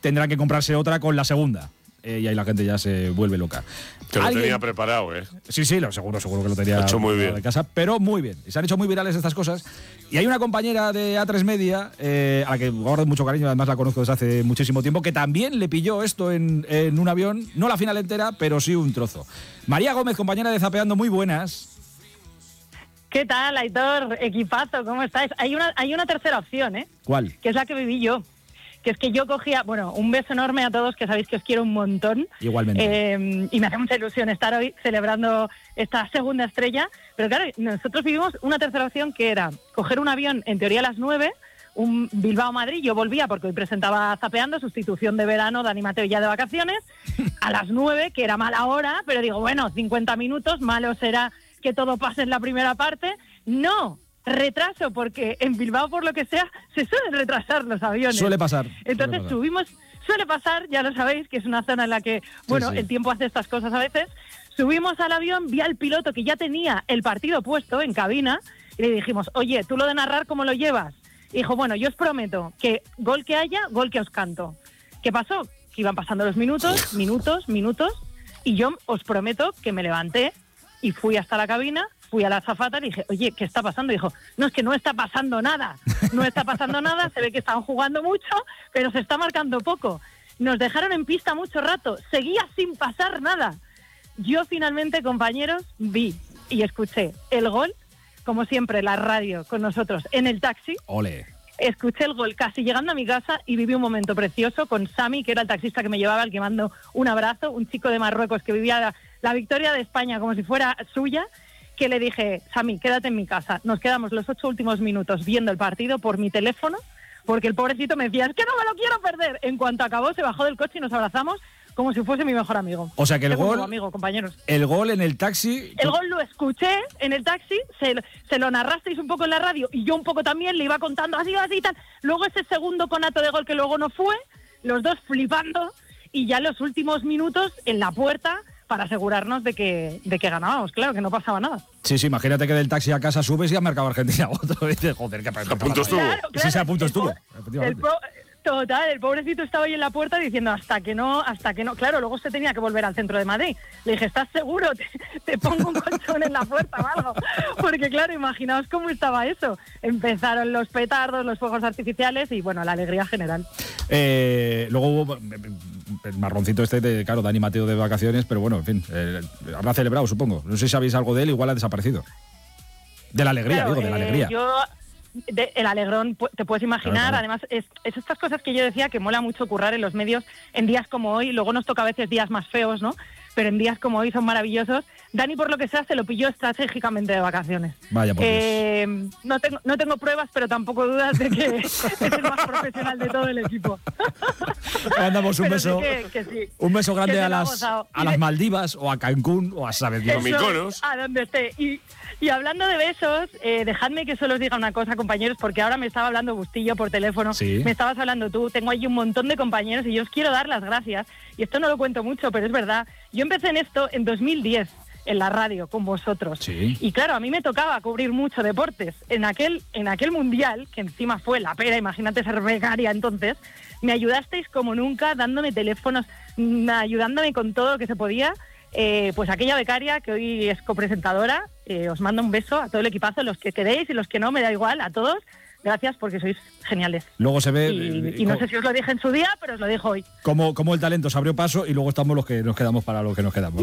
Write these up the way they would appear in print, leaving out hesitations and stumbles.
tendrán que comprarse otra con la segunda. Y ahí la gente ya se vuelve loca. Que lo tenía preparado, ¿eh? Sí, seguro que lo tenía hecho muy bien de casa, pero muy bien. Y se han hecho muy virales estas cosas. Y hay una compañera de A3 Media, a la que guardo mucho cariño, además la conozco desde hace muchísimo tiempo, que también le pilló esto en un avión, no la final entera, pero sí un trozo. María Gómez, compañera de Zapeando, muy buenas. ¿Qué tal, Aitor? Equipazo, ¿cómo estáis? Hay una tercera opción, ¿eh? ¿Cuál? Que es la que viví yo. Que es que yo cogía, un beso enorme a todos, que sabéis que os quiero un montón. Igualmente. Y me hace mucha ilusión estar hoy celebrando esta segunda estrella. Pero claro, nosotros vivimos una tercera opción que era coger un avión, en teoría a las 9, un Bilbao-Madrid. Yo volvía porque hoy presentaba Zapeando, sustitución de verano, Dani Mateo ya de vacaciones, a las 9, que era mala hora, pero digo, 50 minutos, malo será que todo pase en la primera parte. ¡No! Retraso, porque en Bilbao, por lo que sea, se suelen retrasar los aviones. Suele pasar. Entonces suele pasar, ya lo sabéis, que es una zona en la que, sí. El tiempo hace estas cosas a veces. Subimos al avión, vi al piloto que ya tenía el partido puesto en cabina, y le dijimos, oye, ¿tú lo de narrar cómo lo llevas? Y dijo, yo os prometo que gol que haya, gol que os canto. ¿Qué pasó? Que iban pasando los minutos, y yo os prometo que me levanté y fui hasta la cabina. Fui a la azafata y le dije, oye, ¿qué está pasando? Y dijo, no, es que no está pasando nada. No está pasando nada, se ve que están jugando mucho, pero se está marcando poco. Nos dejaron en pista mucho rato, seguía sin pasar nada. Yo finalmente, compañeros, vi y escuché el gol, como siempre, la radio con nosotros en el taxi. ¡Ole! Escuché el gol casi llegando a mi casa y viví un momento precioso con Sami, que era el taxista que me llevaba, al que mando un abrazo, un chico de Marruecos que vivía la victoria de España como si fuera suya, que le dije, Sami, quédate en mi casa. Nos quedamos los 8 últimos minutos viendo el partido por mi teléfono, porque el pobrecito me decía, es que no me lo quiero perder. En cuanto acabó, se bajó del coche y nos abrazamos como si fuese mi mejor amigo. O sea que el gol, amigo, compañeros. El gol en el taxi. El gol lo escuché en el taxi, se lo narrasteis un poco en la radio y yo un poco también, le iba contando así y tal. Luego ese segundo conato de gol que luego no fue, los dos flipando, y ya los últimos minutos en la puerta para asegurarnos de que ganábamos, claro, que no pasaba nada. Sí, imagínate que del taxi a casa subes y has marcado Argentina otro. Y dices, joder, qué a punto estuvo. Claro, sí, a punto estuvo. Total, el pobrecito estaba ahí en la puerta diciendo hasta que no. Claro, luego se tenía que volver al centro de Madrid. Le dije, ¿estás seguro? Te pongo un colchón en la puerta o algo. Porque claro, imaginaos cómo estaba eso. Empezaron los petardos, los fuegos artificiales y la alegría general. Luego hubo el marroncito claro, Dani Mateo de vacaciones, pero en fin, habrá celebrado, supongo. No sé si sabéis algo de él, igual ha desaparecido. De la alegría, claro, de la alegría. El alegrón, te puedes imaginar, claro. Además es estas cosas que yo decía que mola mucho currar en los medios en días como hoy. Luego nos toca a veces días más feos, ¿no? Pero en días como hoy son maravillosos. Dani, por lo que sea, se lo pilló estratégicamente de vacaciones. Vaya por Dios. No tengo pruebas, pero tampoco dudas de que es el más profesional de todo el equipo. Mandamos un beso, sí, un beso grande a las Maldivas o a Cancún o a saber Dios. Mykonos. A donde esté. Y hablando de besos, dejadme que solo os diga una cosa, compañeros, porque ahora me estaba hablando Bustillo por teléfono, ¿Sí? Me estabas hablando tú, tengo ahí un montón de compañeros y yo os quiero dar las gracias. Y esto no lo cuento mucho, pero es verdad. Yo empecé en esto en 2010, en la radio, con vosotros. Sí. Y claro, a mí me tocaba cubrir mucho deportes. En aquel mundial, que encima fue la pera, imagínate ser becaria entonces, me ayudasteis como nunca, dándome teléfonos, ayudándome con todo lo que se podía. Pues aquella becaria que hoy es copresentadora, os mando un beso a todo el equipazo, los que queréis y los que no, me da igual, a todos. Gracias porque sois geniales. Luego se ve... Y no sé si os lo dije en su día, pero os lo dejo hoy. Como el talento se abrió paso y luego estamos los que nos quedamos para los que nos quedamos.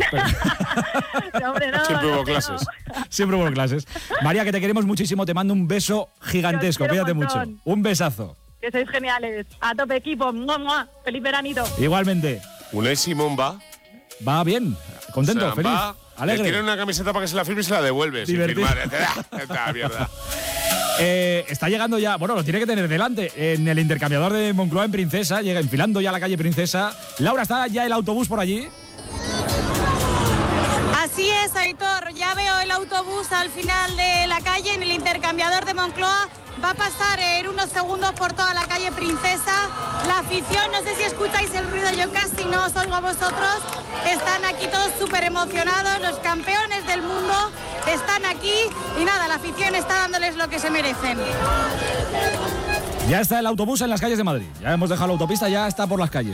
No, hombre, no, siempre hubo no, clases. Siempre hubo clases. María, que te queremos muchísimo, te mando un beso gigantesco, cuídate mucho. Un besazo. Que sois geniales. A tope equipo. ¡Mua, mua! ¡Feliz veranito! Igualmente. Unai Simón va bien, contento, feliz, alegre. Tiene una camiseta para que se la firme y se la devuelve. Divertido. Sin firmar. Mierda. Está llegando ya, lo tiene que tener delante, en el intercambiador de Moncloa en Princesa, llega enfilando ya a la calle Princesa. Laura, ¿está ya el autobús por allí? Así es, Aitor, ya veo el autobús al final de la calle, en el intercambiador de Moncloa. Va a pasar en unos segundos por toda la calle Princesa. La afición, no sé si escucháis el ruido, yo casi no os oigo a vosotros. Están aquí todos súper emocionados, los campeones del mundo están aquí y nada, la afición está dándoles lo que se merecen. Ya está el autobús en las calles de Madrid. Ya hemos dejado la autopista, ya está por las calles.